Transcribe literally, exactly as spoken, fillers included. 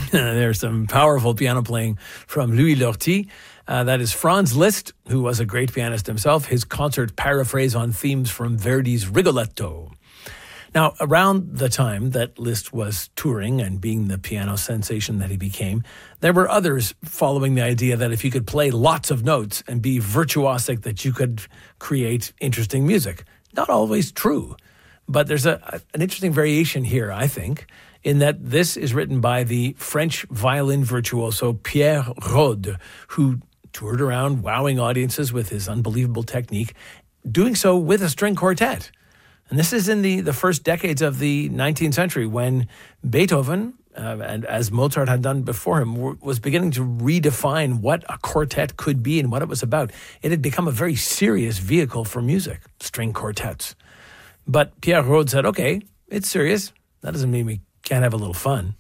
There's some powerful piano playing from Louis Lortie. Uh, that is Franz Liszt, who was a great pianist himself, his concert paraphrase on themes from Verdi's Rigoletto. Now, around the time that Liszt was touring and being the piano sensation that he became, there were others following the idea that if you could play lots of notes and be virtuosic, that you could create interesting music. Not always true, but there's a, an interesting variation here, I think, in that this is written by the French violin virtuoso Pierre Rode, who toured around wowing audiences with his unbelievable technique, doing so with a string quartet. And this is in the, the first decades of the nineteenth century when Beethoven, uh, and as Mozart had done before him, w- was beginning to redefine what a quartet could be and what it was about. It had become a very serious vehicle for music, string quartets. But Pierre Rode said, okay, it's serious. That doesn't mean we can't have a little fun.